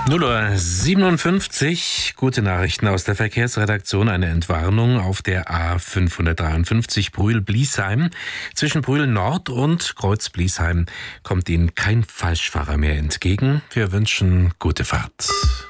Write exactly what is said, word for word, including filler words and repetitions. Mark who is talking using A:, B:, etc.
A: null Uhr siebenundfünfzig, gute Nachrichten aus der Verkehrsredaktion. Eine Entwarnung auf der A fünfhundertdreiundfünfzig Brühl-Bliesheim. Zwischen Brühl Nord und Kreuz Bliesheim kommt Ihnen kein Falschfahrer mehr entgegen. Wir wünschen gute Fahrt.